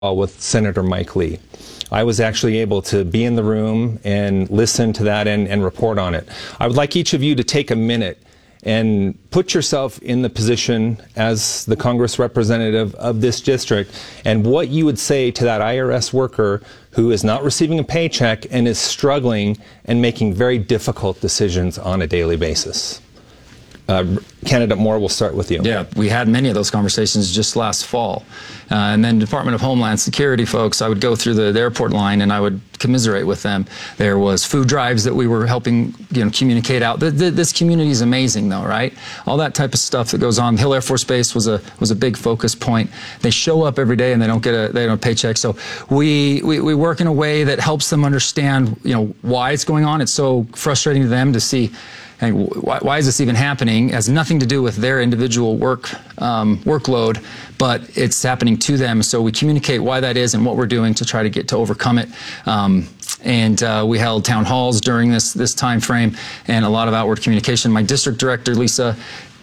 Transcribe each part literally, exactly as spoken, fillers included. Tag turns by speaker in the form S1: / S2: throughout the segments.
S1: with Senator Mike Lee. I was actually able to be in the room and listen to that and, and report on it. I would like each of you to take a minute and put yourself in the position as the Congress representative of this district and what you would say to that I R S worker who is not receiving a paycheck and is struggling and making very difficult decisions on a daily basis. Uh, Candidate Moore, we'll start with you.
S2: Yeah, we had many of those conversations just last fall. Uh, and then Department of Homeland Security folks, I would go through the, the airport line and I would commiserate with them. There was food drives that we were helping, you know, communicate out. The, the, this community is amazing though, right? All that type of stuff that goes on. Hill Air Force Base was a was a big focus point. They show up every day and they don't get a they don't paycheck. So we, we we work in a way that helps them understand, you know, why it's going on. It's so frustrating to them to see. And why, why is this even happening? It has nothing to do with their individual work um, workload, but it's happening to them. So we communicate why that is and what we're doing to try to get to overcome it. Um, and uh, we held town halls during this this time frame and a lot of outward communication. My district director, Lisa,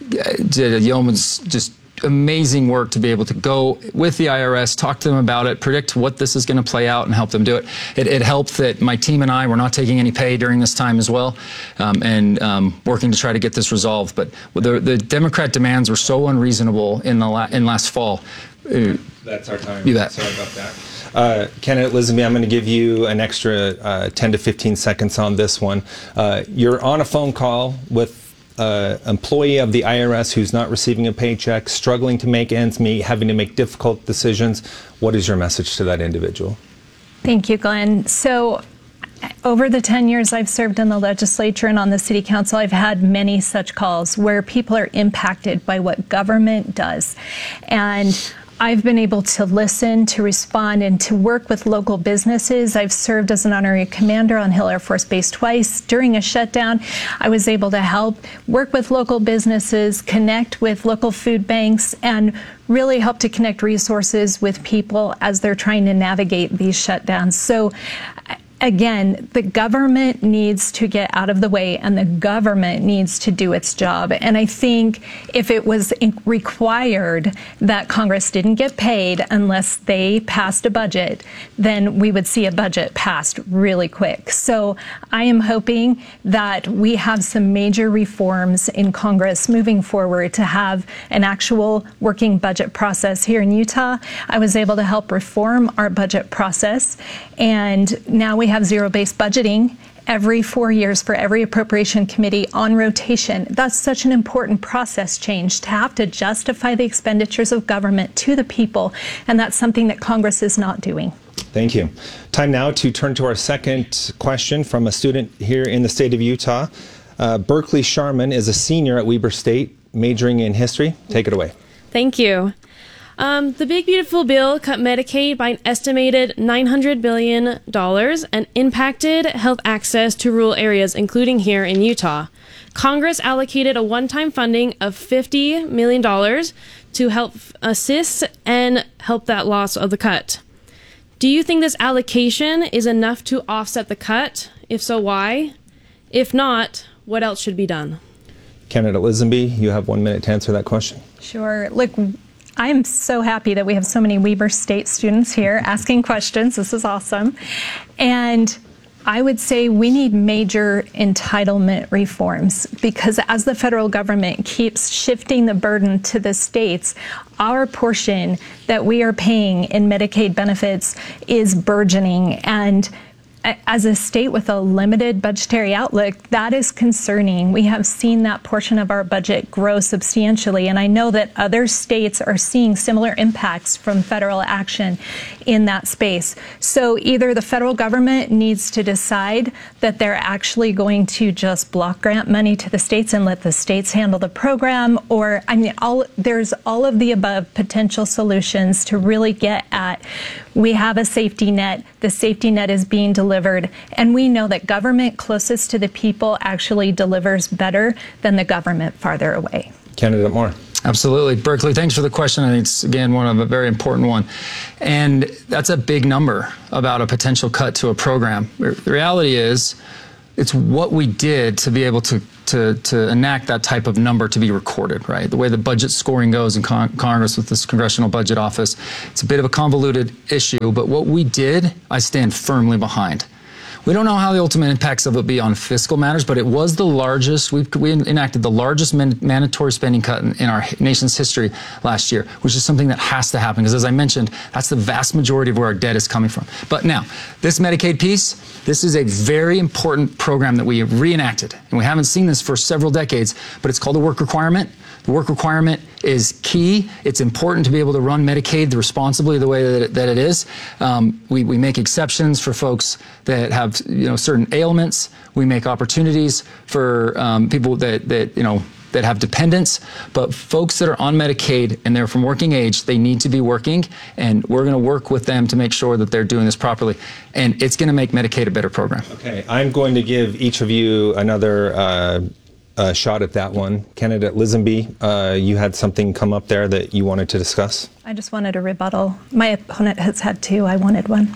S2: did a yeoman's just amazing work to be able to go with the I R S, talk to them about it, predict what this is going to play out and help them do it. It, it helped that my team and I were not taking any pay during this time as well, um, and um, working to try to get this resolved. But the, the Democrat demands were so unreasonable in the la in last fall. Uh,
S1: That's our time.
S2: You bet.
S1: Sorry about that. Uh, Candidate Lisenby, I'm going to give you an extra uh, ten to fifteen seconds on this one. Uh, you're on a phone call with Uh, employee of the I R S who's not receiving a paycheck, struggling to make ends meet, having to make difficult decisions. What is your message to that individual?
S3: Thank you, Glenn. So over the ten years I've served in the legislature and on the city council, I've had many such calls where people are impacted by what government does. And I've been able to listen, to respond, and to work with local businesses. I've served as an honorary commander on Hill Air Force Base twice. During a shutdown, I was able to help work with local businesses, connect with local food banks, and really help to connect resources with people as they're trying to navigate these shutdowns. So, again, the government needs to get out of the way and the government needs to do its job. And I think if it was required that Congress didn't get paid unless they passed a budget, then we would see a budget passed really quick. So I am hoping that we have some major reforms in Congress moving forward to have an actual working budget process here in Utah. I was able to help reform our budget process, and now we have zero-based budgeting every four years for every appropriation committee on rotation. That's such an important process change to have to justify the expenditures of government to the people, and that's something that Congress is not doing.
S1: Thank you. Time now to turn to our second question from a student here in the state of Utah. Uh, Berkeley Sharman is a senior at Weber State, majoring in history. Take it away.
S4: Thank you. Um, the Big Beautiful Bill cut Medicaid by an estimated nine hundred billion dollars and impacted health access to rural areas, including here in Utah. Congress allocated a one-time funding of fifty million dollars to help assist and help that loss of the cut. Do you think this allocation is enough to offset the cut? If so, why? If not, what else should be done?
S1: Candidate Lisenby, you have one minute to answer that question.
S3: Sure. Look, I'm so happy that we have so many Weber State students here asking questions. This is awesome. And I would say we need major entitlement reforms, because as the federal government keeps shifting the burden to the states, our portion that we are paying in Medicaid benefits is burgeoning. And as a state with a limited budgetary outlook, that is concerning. We have seen that portion of our budget grow substantially, and I know that other states are seeing similar impacts from federal action in that space. So either the federal government needs to decide that they're actually going to just block grant money to the states and let the states handle the program, or I mean, all, there's all of the above potential solutions to really get at, we have a safety net, the safety net is being delivered, and we know that government closest to the people actually delivers better than the government farther away.
S1: Candidate Moore.
S2: Absolutely. Berkeley, thanks for the question. I think it's, again, one of a very important one. And that's a big number about a potential cut to a program. The reality is, it's what we did to be able to to, to enact that type of number to be recorded, right? The way the budget scoring goes in con Congress with this Congressional Budget Office, it's a bit of a convoluted issue, but what we did, I stand firmly behind. We don't know how the ultimate impacts of it will be on fiscal matters, but it was the largest, we've, we enacted the largest man, mandatory spending cut in, in our nation's history last year, which is something that has to happen, because as I mentioned, that's the vast majority of where our debt is coming from. But now, this Medicaid piece, this is a very important program that we reenacted, and we haven't seen this for several decades, but it's called a work requirement. The work requirement is key. It's important to be able to run Medicaid responsibly the way that it, that it is. Um, we, we make exceptions for folks that have, you know, certain ailments. We make opportunities for um, people that, that, you know, that have dependents. But folks that are on Medicaid and they're from working age, they need to be working, and we're going to work with them to make sure that they're doing this properly. And it's going to make Medicaid a better program.
S1: Okay, I'm going to give each of you another uh, Uh, shot at that one. Candidate Lisenby, uh, you had something come up there that you wanted to discuss?
S3: I just wanted a rebuttal. My opponent has had two. I wanted one.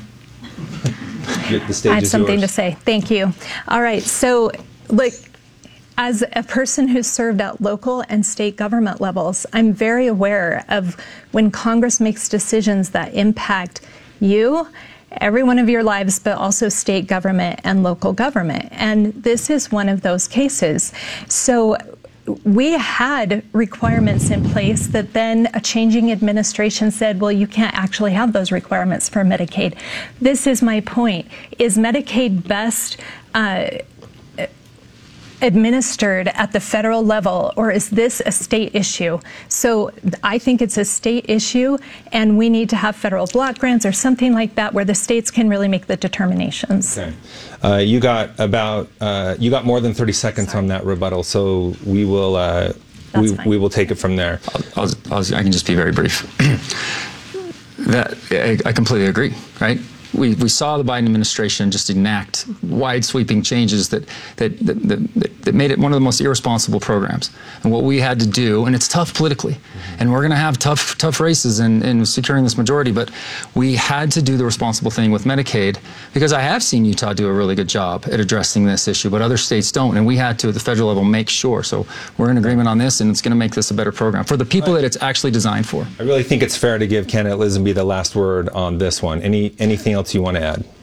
S1: The stage
S3: I had
S1: is
S3: something
S1: yours.
S3: to say. Thank you. All right. So, look, as a person who's served at local and state government levels, I'm very aware of when Congress makes decisions that impact you, every one of your lives, but also state government and local government. And this is one of those cases. So we had requirements in place that then a changing administration said, well, you can't actually have those requirements for Medicaid. This is my point. Is Medicaid best uh, administered at the federal level, or is this a state issue? So I think it's a state issue, and we need to have federal block grants or something like that where the states can really make the determinations.
S1: Okay. Uh, you got about uh, you got more than thirty seconds Sorry. on that rebuttal, so we will uh, we, we will take it from there.
S2: I'll, I'll, I'll, I can just be very brief. that I, I completely agree, right? We, we saw the Biden administration just enact wide sweeping changes that, that, that, that, that made it one of the most irresponsible programs. And what we had to do, and it's tough politically, mm-hmm. and we're going to have tough tough races in, in securing this majority, but we had to do the responsible thing with Medicaid, because I have seen Utah do a really good job at addressing this issue, but other states don't, and we had to, at the federal level, make sure. So we're in agreement on this, and it's going to make this a better program for the people that it's actually designed for.
S1: I really think it's fair to give candidate Lisenby the last word on this one. Any Anything else you want to add?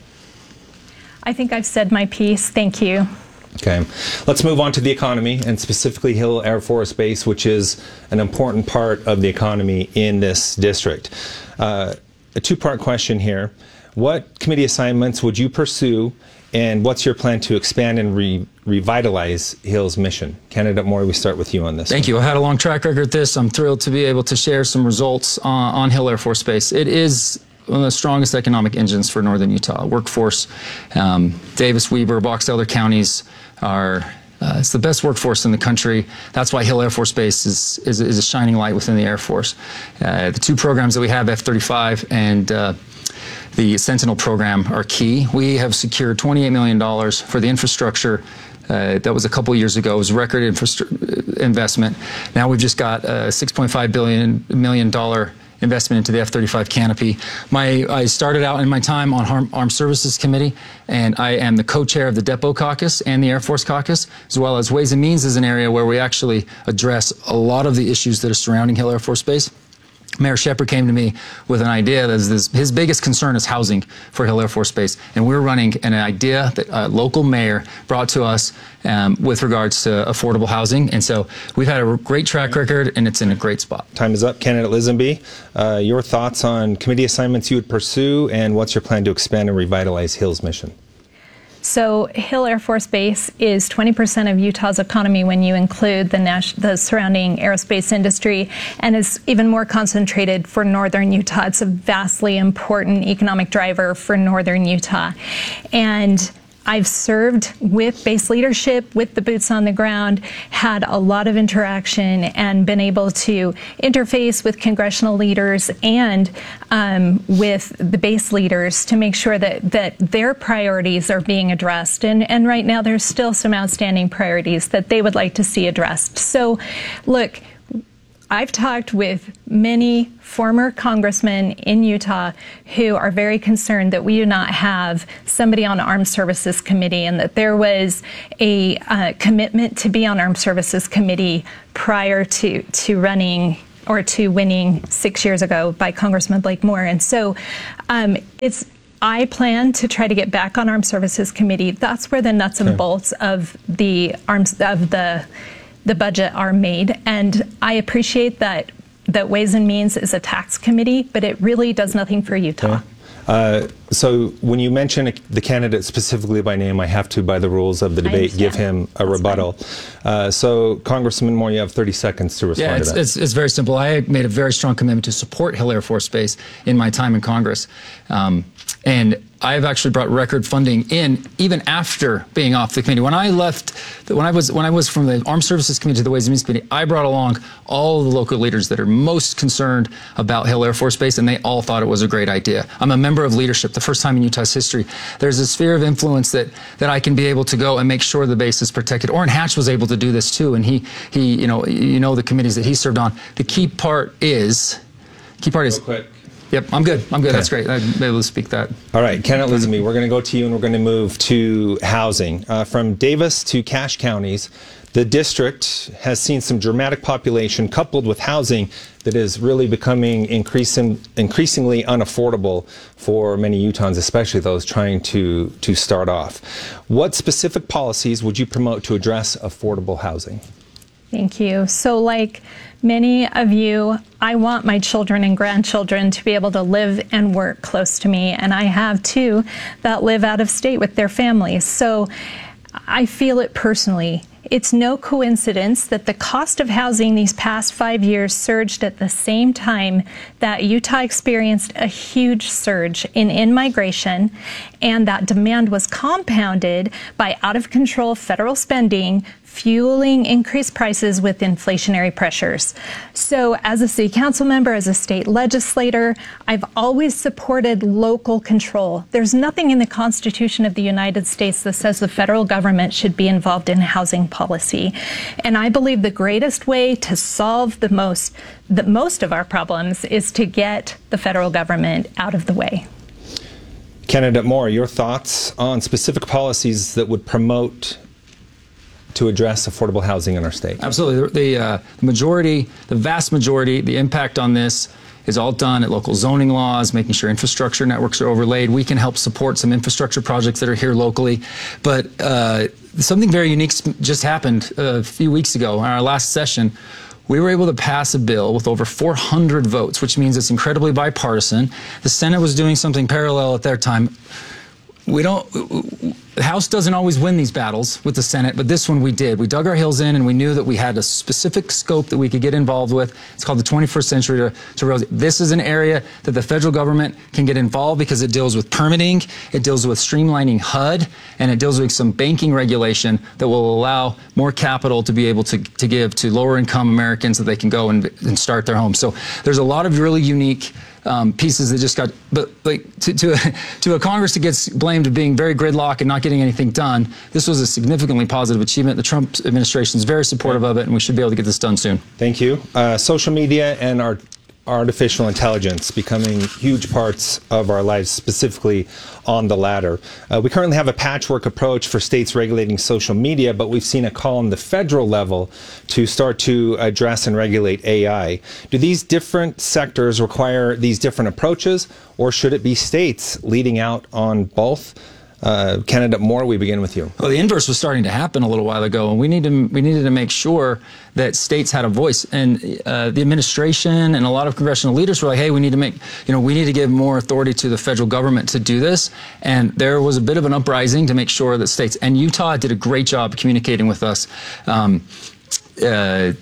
S3: I think I've said my piece. Thank you.
S1: Okay. Let's move on to the economy, and specifically Hill Air Force Base, which is an important part of the economy in this district. Uh, a two-part question here. What committee assignments would you pursue, and what's your plan to expand and re revitalize Hill's mission? Candidate Maury, we start with you on this.
S2: Thank you. I've had a long track record at this. I'm thrilled to be able to share some results on, on Hill Air Force Base. It is one of the strongest economic engines for northern Utah. Workforce, um, Davis, Weber, Box Elder counties are, uh, it's the best workforce in the country. That's why Hill Air Force Base is, is, is a shining light within the Air Force. Uh, the two programs that we have, F thirty-five and uh, the Sentinel program, are key. We have secured twenty-eight million dollars for the infrastructure. Uh, that was a couple years ago. It was record investment. Now we've just got a six point five billion million dollar investment into the F thirty-five canopy. My, I started out in my time on Armed Services Committee, and I am the co-chair of the Depot Caucus and the Air Force Caucus, as well as Ways and Means is an area where we actually address a lot of the issues that are surrounding Hill Air Force Base. Mayor Shepherd came to me with an idea that is his biggest concern is housing for Hill Air Force Base, and we're running an idea that a local mayor brought to us um, with regards to affordable housing, and so we've had a great track record, and it's in a great spot.
S1: Time is up. Candidate Lisenby, uh, your thoughts on committee assignments you would pursue, and what's your plan to expand and revitalize Hill's mission?
S3: So Hill Air Force Base is twenty percent of Utah's economy when you include the, nas the surrounding aerospace industry, and is even more concentrated for northern Utah. It's a vastly important economic driver for northern Utah. And I've served with base leadership, with the boots on the ground, had a lot of interaction, and been able to interface with congressional leaders and um, with the base leaders to make sure that, that their priorities are being addressed. And, and right now there's still some outstanding priorities that they would like to see addressed. So, look, I've talked with many former congressmen in Utah who are very concerned that we do not have somebody on Armed Services Committee, and that there was a uh, commitment to be on Armed Services Committee prior to, to running or to winning six years ago by Congressman Blake Moore. And so um, it's I plan to try to get back on Armed Services Committee. That's where the nuts and bolts of the arms of the the budget are made. And I appreciate that that Ways and Means is a tax committee, but it really does nothing for Utah.
S1: Yeah. Uh, so when you mention the candidate specifically by name, I have to, by the rules of the debate, give him a That's rebuttal. Uh, so Congressman Moore, you have thirty seconds to respond
S2: yeah, it's,
S1: to that.
S2: It's, it's very simple. I made a very strong commitment to support Hill Air Force Base in my time in Congress. Um, and I've actually brought record funding in even after being off the committee. When I left, when I was when I was from the Armed Services Committee to the Ways and Means Committee, I brought along all the local leaders that are most concerned about Hill Air Force Base, and they all thought it was a great idea. I'm a member of leadership. The first time in Utah's history, there's a sphere of influence that that I can be able to go and make sure the base is protected. Orrin Hatch was able to do this too, and he he you know you know the committees that he served on. The key part is key part is.
S1: Real quick.
S2: Yep, I'm good. I'm good.
S1: Okay.
S2: That's great. I'd be able to speak that.
S1: All right, Ken Elizabeth, we're going to go to you, and we're going to move to housing. Uh, from Davis to Cache counties, the district has seen some dramatic population coupled with housing that is really becoming increasing, increasingly unaffordable for many Utahns, especially those trying to, to start off. What specific policies would you promote to address affordable housing?
S3: Thank you. So like many of you, I want my children and grandchildren to be able to live and work close to me. And I have two that live out of state with their families. So I feel it personally. It's no coincidence that the cost of housing these past five years surged at the same time that Utah experienced a huge surge in in-migration, and that demand was compounded by out-of-control federal spending, fueling increased prices with inflationary pressures. So as a city council member, as a state legislator, I've always supported local control. There's nothing in the Constitution of the United States that says the federal government should be involved in housing policy. And I believe the greatest way to solve the most, the most of our problems is to get the federal government out of the way.
S1: Candidate Moore, your thoughts on specific policies that would promote to address affordable housing in our state?
S2: Absolutely. The, uh, the majority, the vast majority, the impact on this is all done at local zoning laws, making sure infrastructure networks are overlaid. We can help support some infrastructure projects that are here locally. But uh, something very unique just happened a few weeks ago in our last session. We were able to pass a bill with over four hundred votes, which means it's incredibly bipartisan. The Senate was doing something parallel at their time. We don't, the House doesn't always win these battles with the Senate, but this one we did. We dug our heels in, and we knew that we had a specific scope that we could get involved with. It's called the twenty-first century to, to Rosie. This is an area that the federal government can get involved because it deals with permitting, it deals with streamlining H U D, and it deals with some banking regulation that will allow more capital to be able to, to give to lower income Americans so they can go and, and start their homes. So there's a lot of really unique Um, pieces that just got, but like to to a, to a Congress that gets blamed of being very gridlock and not getting anything done, this was a significantly positive achievement. The Trump administration is very supportive of it, and we should be able to get this done soon.
S1: Thank you. Uh, social media and our artificial intelligence becoming huge parts of our lives, specifically on the latter. Uh, we currently have a patchwork approach for states regulating social media, but we've seen a call on the federal level to start to address and regulate A I. Do these different sectors require these different approaches, or should it be states leading out on both? Uh, Candidate Moore, we begin with you.
S2: Well, the inverse was starting to happen a little while ago, and we need to we needed to make sure that states had a voice. And uh, the administration and a lot of congressional leaders were like, "Hey, we need to make you know we need to give more authority to the federal government to do this." And there was a bit of an uprising to make sure that states and Utah did a great job communicating with us. Um, uh,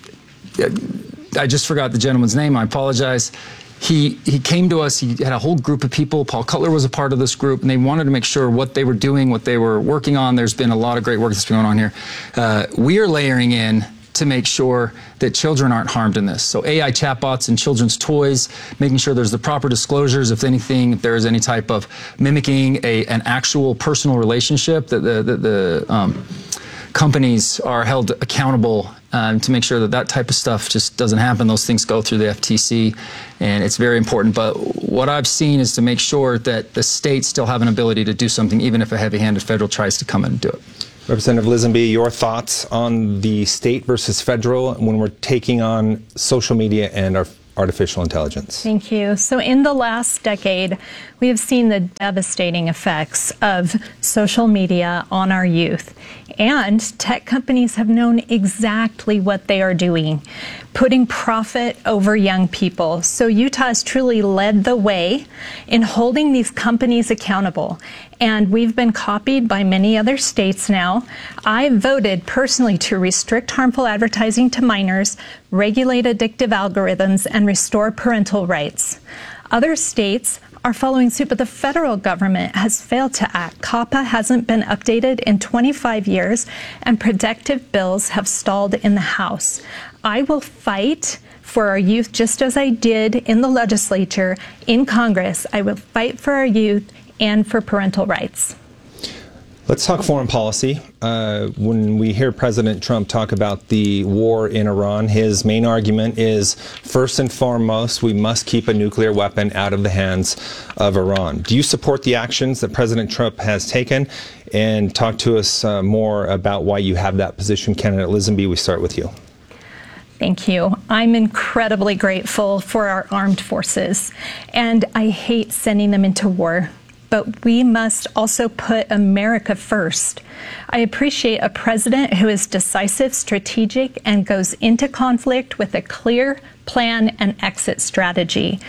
S2: I just forgot the gentleman's name. I apologize. He he came to us, he had a whole group of people. Paul Cutler was a part of this group, and they wanted to make sure what they were doing, what they were working on. There's been a lot of great work that's been going on here. Uh, we are layering in to make sure that children aren't harmed in this. So A I chatbots and children's toys, making sure there's the proper disclosures, if anything, if there is any type of mimicking a an actual personal relationship that the, the, the um, companies are held accountable um, to make sure that that type of stuff just doesn't happen. Those things go through the F T C, and it's very important. But what I've seen is to make sure that the states still have an ability to do something, even if a heavy-handed federal tries to come in and do it.
S1: Representative Lisenby, your thoughts on the state versus federal when we're taking on social media and our artificial intelligence?
S3: Thank you. So in the last decade, we have seen the devastating effects of social media on our youth. And tech companies have known exactly what they are doing, putting profit over young people. So Utah has truly led the way in holding these companies accountable. And we've been copied by many other states now. I voted personally to restrict harmful advertising to minors, regulate addictive algorithms, and restore parental rights. Other states are following suit, but the federal government has failed to act. COPPA hasn't been updated in twenty-five years, and protective bills have stalled in the House. I will fight for our youth just as I did in the legislature, in Congress. I will fight for our youth and for parental rights.
S1: Let's talk foreign policy. Uh, when we hear President Trump talk about the war in Iran, his main argument is, first and foremost, we must keep a nuclear weapon out of the hands of Iran. Do you support the actions that President Trump has taken? And talk to us uh, more about why you have that position. Candidate Lisenby, we start with you.
S3: Thank you. I'm incredibly grateful for our armed forces, and I hate sending them into war. But we must also put America first. I appreciate a president who is decisive, strategic, and goes into conflict with a clear plan and exit strategy.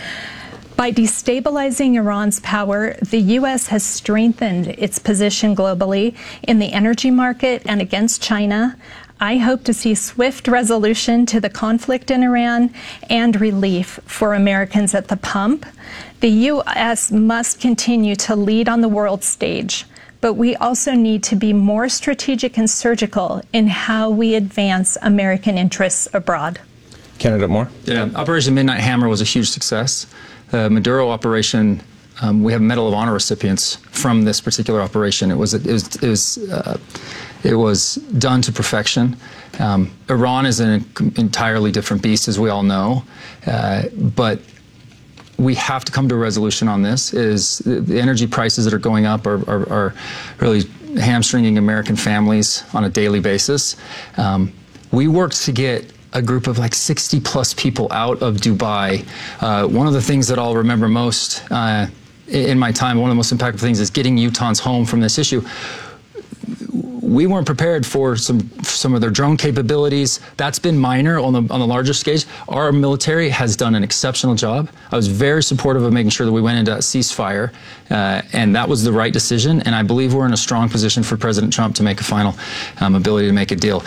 S3: By destabilizing Iran's power, the U S has strengthened its position globally in the energy market and against China. I hope to see swift resolution to the conflict in Iran and relief for Americans at the pump. The U S must continue to lead on the world stage, but we also need to be more strategic and surgical in how we advance American interests abroad.
S1: Candidate Moore?
S2: Yeah, Operation Midnight Hammer was a huge success. The Maduro operation, um, we have Medal of Honor recipients from this particular operation. It was, it was, it was, uh, it was done to perfection. Um, Iran is an entirely different beast, as we all know, uh, but we have to come to a resolution on this. Is the, the energy prices that are going up are, are, are really hamstringing American families on a daily basis. Um, we worked to get a group of like sixty plus people out of Dubai. Uh, one of the things that I'll remember most uh, in my time, one of the most impactful things is getting Utahns home from this issue. We weren't prepared for some some of their drone capabilities. That's been minor on the on the larger stage. Our military has done an exceptional job. I was very supportive of making sure that we went into a ceasefire, uh, and that was the right decision. And I believe we're in a strong position for President Trump to make a final um, ability to make a deal.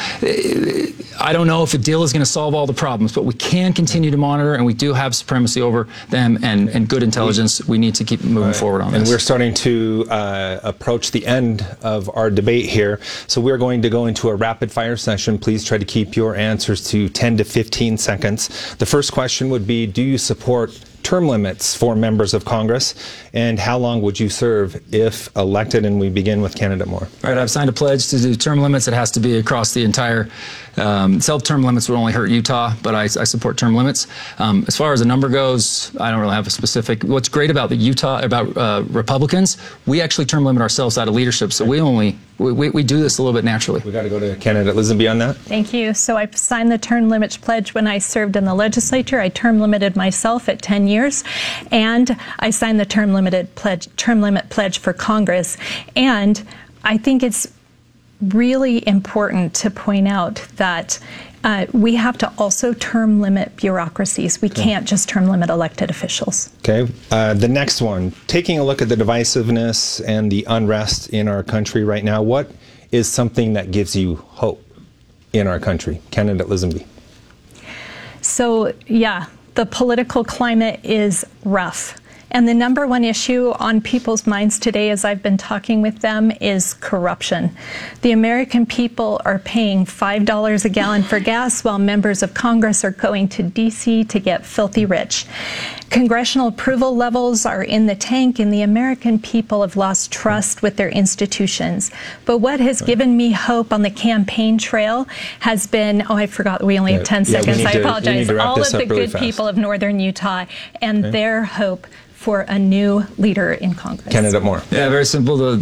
S2: I don't know if a deal is going to solve all the problems, but we can continue to monitor, and we do have supremacy over them and, and good intelligence. We need to keep moving right. forward on
S1: and
S2: this.
S1: And we're starting to uh, approach the end of our debate here. So we're going to go into a rapid fire session. Please try to keep your answers to ten to fifteen seconds. The first question would be, do you support term limits for members of Congress, and how long would you serve if elected? And we begin with candidate Moore.
S2: All right, I've signed a pledge to do term limits. It has to be across the entire, um, self-term limits would only hurt Utah, but I, I support term limits. Um, as far as the number goes, I don't really have a specific. What's great about the Utah, about uh, Republicans, we actually term limit ourselves out of leadership, so we only, we, we do this a little bit naturally.
S1: We got to go to candidate Lisenby on that.
S3: Thank you. So I signed the term limits pledge when I served in the legislature. I term limited myself at ten years, and I signed the term limited pledge, term limit pledge for Congress. And I think it's really important to point out that uh, we have to also term limit bureaucracies. We
S1: okay.
S3: can't just term limit elected officials.
S1: Okay. Uh, the next one, taking a look at the divisiveness and the unrest in our country right now, what is something that gives you hope in our country? Candidate Lisenby.
S3: So, yeah, the political climate is rough. And the number one issue on people's minds today, as I've been talking with them, is corruption. The American people are paying five dollars a gallon for gas while members of Congress are going to D C to get filthy rich. Congressional approval levels are in the tank, and the American people have lost trust with their institutions. But what has given me hope on the campaign trail has been, oh, I forgot, we only have ten
S1: Yeah,
S3: seconds. I
S1: to,
S3: apologize. All of the
S1: really
S3: good
S1: fast.
S3: people of Northern Utah and
S1: Okay.
S3: their hope for a new leader in Congress.
S1: Candidate Moore.
S2: Yeah, very simple. The,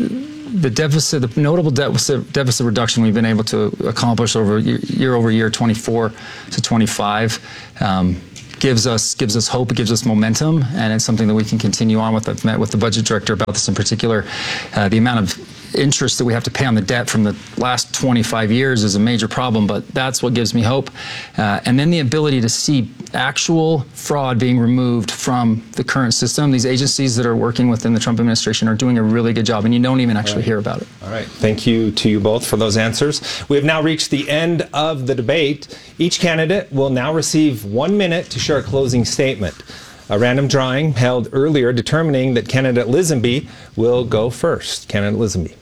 S2: the deficit, the notable deficit, deficit reduction we've been able to accomplish over year, year over year, twenty-four to twenty-five, um, gives us gives us hope. It gives us momentum, and it's something that we can continue on with. I've met with the budget director about this in particular. Uh, the amount of interest that we have to pay on the debt from the last twenty-five years is a major problem, but that's what gives me hope. Uh, and then the ability to see actual fraud being removed from the current system. These agencies that are working within the Trump administration are doing a really good job, and you don't even actually hear about it.
S1: All right. Thank you to you both for those answers. We have now reached the end of the debate. Each candidate will now receive one minute to share a closing statement. A random drawing held earlier determining that candidate Lisenby will go first. Candidate Lisenby.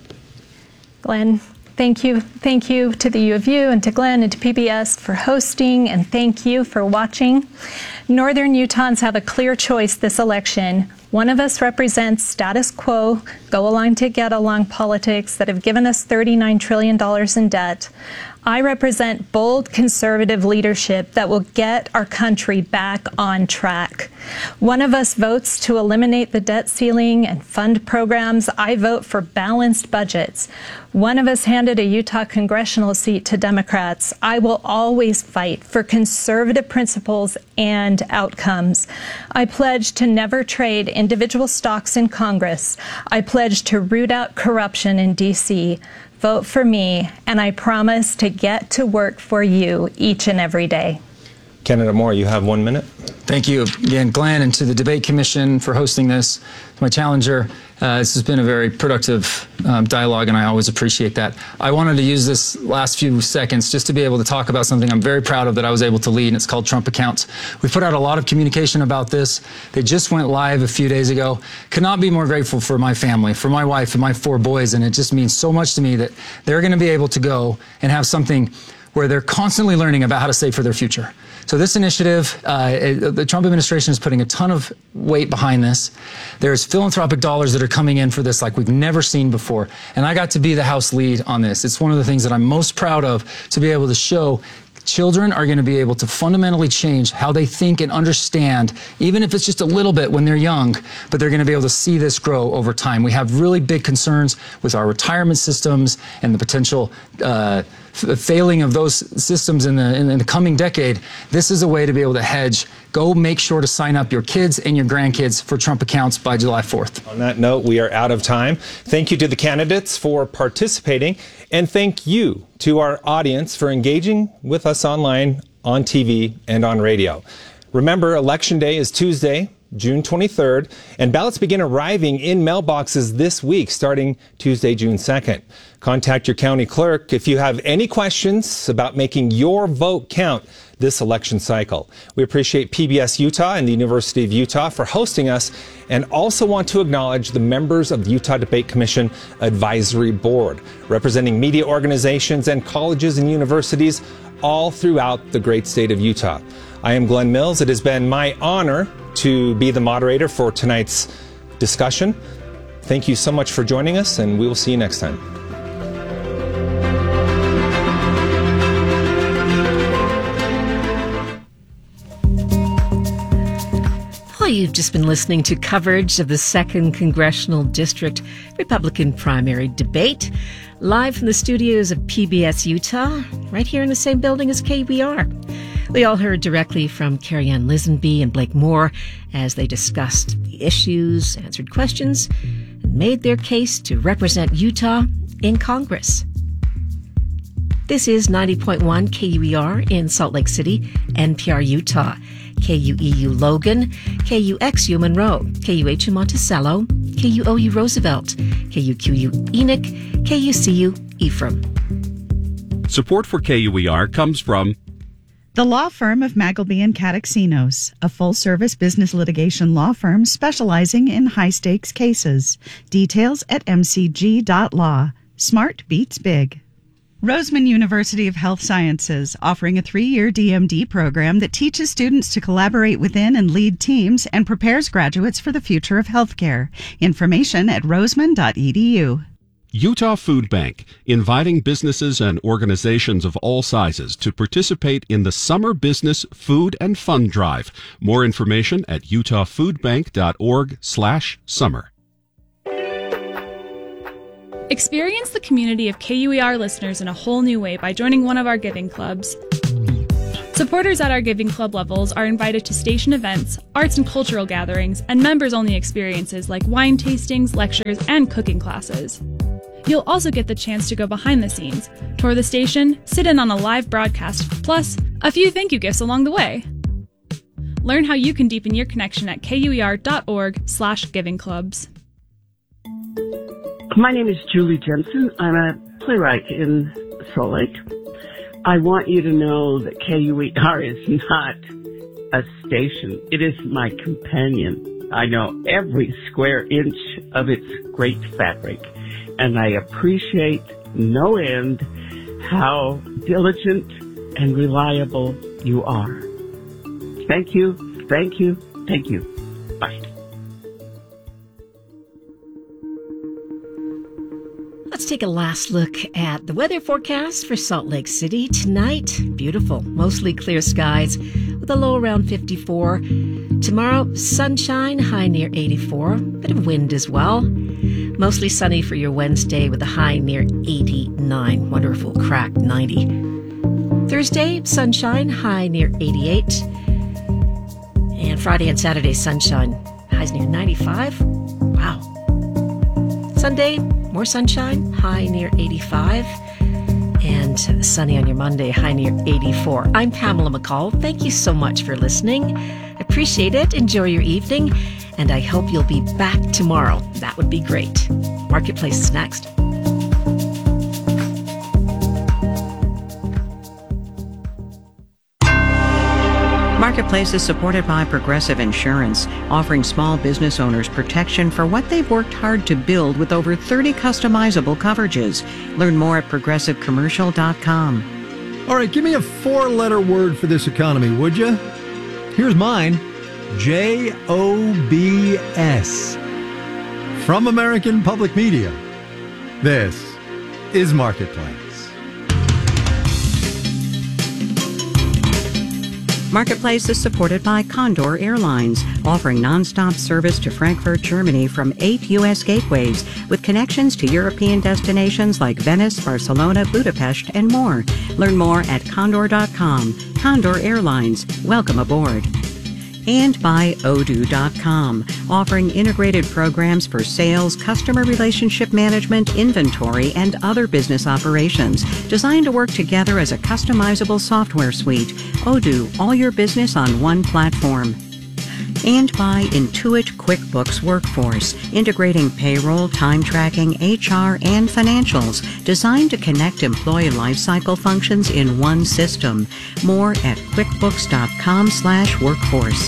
S3: Glenn, thank you. Thank you to the U of U and to Glenn and to P B S for hosting, and thank you for watching. Northern Utahns have a clear choice this election. One of us represents status quo, go along to get along politics that have given us thirty-nine trillion dollars in debt. I represent bold conservative leadership that will get our country back on track. One of us votes to eliminate the debt ceiling and fund programs. I vote for balanced budgets. One of us handed a Utah congressional seat to Democrats. I will always fight for conservative principles and outcomes. I pledge to never trade individual stocks in Congress. I pledge to root out corruption in D C. Vote for me, and I promise to get to work for you each and every day.
S1: Candidate Moore, you have one minute.
S2: Thank you again, Glenn, and to the Debate Commission for hosting this. To my challenger, uh, this has been a very productive um, dialogue, and I always appreciate that. I wanted to use this last few seconds just to be able to talk about something I'm very proud of that I was able to lead, and it's called Trump Accounts. We put out a lot of communication about this. They just went live a few days ago. Could not be more grateful for my family, for my wife and my four boys, and it just means so much to me that they're going to be able to go and have something where they're constantly learning about how to save for their future. So this initiative, uh, it, the Trump administration is putting a ton of weight behind this. There's philanthropic dollars that are coming in for this like we've never seen before. And I got to be the House lead on this. It's one of the things that I'm most proud of, to be able to show children are going to be able to fundamentally change how they think and understand, even if it's just a little bit when they're young, but they're going to be able to see this grow over time. We have really big concerns with our retirement systems and the potential uh, f- failing of those systems in the, in, in the coming decade. This is a way to be able to hedge. Go make sure to sign up your kids and your grandkids for Trump Accounts by July fourth.
S1: On that note, we are out of time. Thank you to the candidates for participating, and thank you to our audience for engaging with us online, on T V, and on radio. Remember, Election Day is Tuesday, June twenty-third, and ballots begin arriving in mailboxes this week, starting Tuesday, June second. Contact your county clerk if you have any questions about making your vote count this election cycle. We appreciate P B S Utah and the University of Utah for hosting us, and also want to acknowledge the members of the Utah Debate Commission Advisory Board, representing media organizations and colleges and universities all throughout the great state of Utah. I am Glenn Mills. It has been my honor to be the moderator for tonight's discussion. Thank you so much for joining us, and we will see you next time.
S5: Well, you've just been listening to coverage of the second Congressional District Republican primary debate, live from the studios of P B S Utah, right here in the same building as K U E R. We all heard directly from Carrie Ann Lisenby and Blake Moore as they discussed the issues, answered questions, and made their case to represent Utah in Congress. This is ninety point one K U E R in Salt Lake City, N P R Utah, K U E U Logan, K U X U Monroe, K U H U Monticello, K U O U Roosevelt, K U Q U Enoch, K U C U Ephraim.
S6: Support for K U E R comes from The law firm of Magleby and Cataxinos, a full-service business litigation law firm specializing in high-stakes cases. Details at m c g dot law. Smart beats big. Roseman University of Health Sciences, offering a three-year D M D program that teaches students to collaborate within and lead teams and prepares graduates for the future of healthcare. Information at roseman dot e d u.
S7: Utah Food Bank, inviting businesses and organizations of all sizes to participate in the Summer Business Food and Fun Drive. More information at utah food bank dot org slash summer.
S8: Experience the community of K U E R listeners in a whole new way by joining one of our giving clubs. Supporters at our giving club levels are invited to station events, arts and cultural gatherings, and members-only experiences like wine tastings, lectures, and cooking classes. You'll also get the chance to go behind the scenes, tour the station, sit in on a live broadcast, plus a few thank you gifts along the way. Learn how you can deepen your connection at k u e r dot org slash giving clubs.
S9: My name is Julie Jensen. I'm a playwright in Salt Lake. I want you to know that K U E R is not a station. It is my companion. I know every square inch of its great fabric, and I appreciate no end how diligent and reliable you are. Thank you, thank you, thank you. Bye.
S5: Let's take a last look at the weather forecast for Salt Lake City tonight. Beautiful, mostly clear skies with a low around fifty-four. Tomorrow, sunshine, high near eighty-four. Bit of wind as well. Mostly sunny for your Wednesday with a high near eighty-nine. Wonderful crack ninety. Thursday, sunshine, high near eighty-eight. And Friday and Saturday, sunshine, highs near ninety-five. Wow. Sunday, more sunshine, high near eighty-five. And sunny on your Monday, high near eighty-four. I'm Pamela McCall. Thank you so much for listening. Appreciate it. Enjoy your evening. And I hope you'll be back tomorrow. That would be great. Marketplace is next.
S10: Marketplace is supported by Progressive Insurance, offering small business owners protection for what they've worked hard to build with over thirty customizable coverages. Learn more at progressive commercial dot com.
S11: All right, give me a four-letter word for this economy, would you? Here's mine. J O B S. From American Public Media, this is Marketplace.
S10: Marketplace is supported by Condor Airlines, offering nonstop service to Frankfurt, Germany from eight U S gateways, with connections to European destinations like Venice, Barcelona, Budapest, and more. Learn more at condor dot com. Condor Airlines, welcome aboard. And by odoo dot com, offering integrated programs for sales, customer relationship management, inventory, and other business operations, designed to work together as a customizable software suite. Odoo, all your business on one platform. And by Intuit QuickBooks Workforce, integrating payroll, time tracking, H R, and financials, designed to connect employee lifecycle functions in one system. More at quickbooks dot com slash workforce.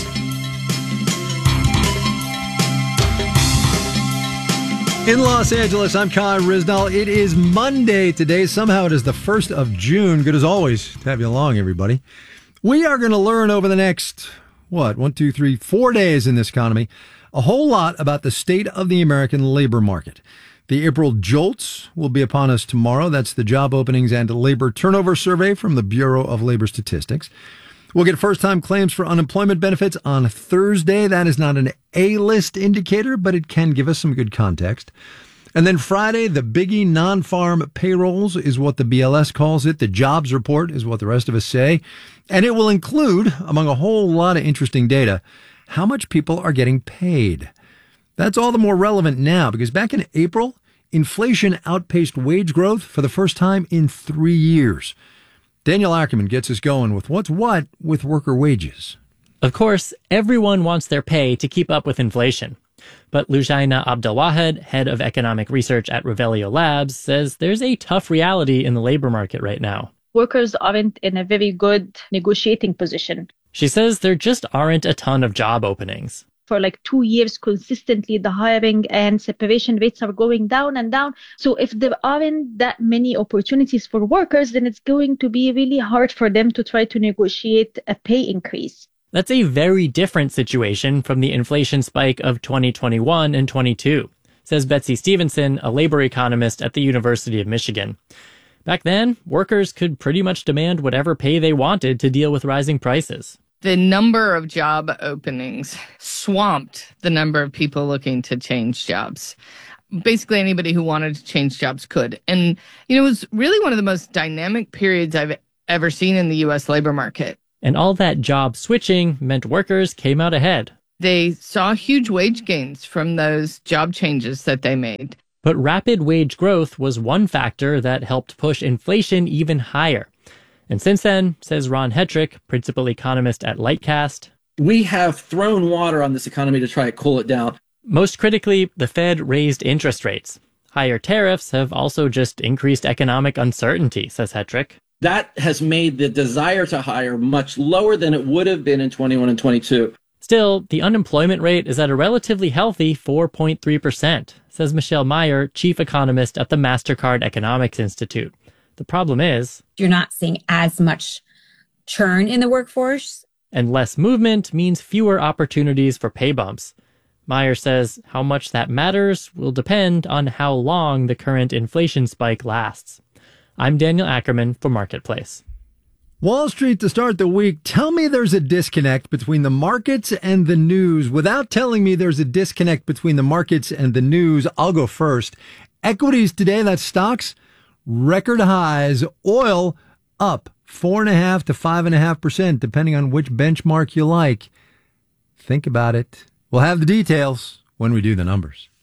S11: In Los Angeles, I'm Kai Rizdal. It is Monday today. Somehow it is the first of June. Good as always to have you along, everybody. We are going to learn over the next, what, one, two, three, four days in this economy, a whole lot about the state of the American labor market. The April JOLTS will be upon us tomorrow. That's the Job Openings and Labor Turnover Survey from the Bureau of Labor Statistics. We'll get first-time claims for unemployment benefits on Thursday. That is not an A-list indicator, but it can give us some good context. And then Friday, the biggie non-farm payrolls is what the B L S calls it. The jobs report is what the rest of us say. And it will include, among a whole lot of interesting data, how much people are getting paid. That's all the more relevant now because back in April, inflation outpaced wage growth for the first time in three years. Daniel Ackerman gets us going with what's what with worker wages.
S12: Of course, everyone wants their pay to keep up with inflation. But Lujaina Abdelwahed, head of economic research at Revelio Labs, says there's a tough reality in the labor market right now.
S13: workers aren't in a very good negotiating position.
S12: She says there just aren't a ton of job openings.
S13: For like two years consistently, the hiring and separation rates are going down and down. So if there aren't that many opportunities for workers, then it's going to be really hard for them to try to negotiate a pay increase.
S12: That's a very different situation from the inflation spike of twenty twenty-one and twenty-two, says Betsy Stevenson, a labor economist at the University of Michigan. Back then, workers could pretty much demand whatever pay they wanted to deal with rising prices.
S14: The number of job openings swamped the number of people looking to change jobs. Basically, anybody who wanted to change jobs could. And, you know, it was really one of the most dynamic periods I've ever seen in the U S labor market.
S12: And all that job switching meant workers came out ahead.
S14: They saw huge wage gains from those job changes that they made.
S12: But rapid wage growth was one factor that helped push inflation even higher. And since then, says Ron Hetrick, principal economist at Lightcast,
S15: we have thrown water on this economy to try to cool it down.
S12: Most critically, the Fed raised interest rates. Higher tariffs have also just increased economic uncertainty, says Hetrick.
S15: That has made the desire to hire much lower than it would have been in twenty-one and twenty-two.
S12: Still, the unemployment rate is at a relatively healthy four point three percent, says Michelle Meyer, chief economist at the MasterCard Economics Institute. The problem is,
S16: you're not seeing as much churn in the workforce.
S12: And less movement means fewer opportunities for pay bumps. Meyer says how much that matters will depend on how long the current inflation spike lasts. I'm Daniel Ackerman for Marketplace.
S11: Wall Street to start the week. Tell me there's a disconnect between the markets and the news. Without telling me there's a disconnect between the markets and the news, I'll go first. Equities today, that's stocks, record highs. Oil up four and a half to five and a half percent, depending on which benchmark you like. Think about it. We'll have the details when we do the numbers.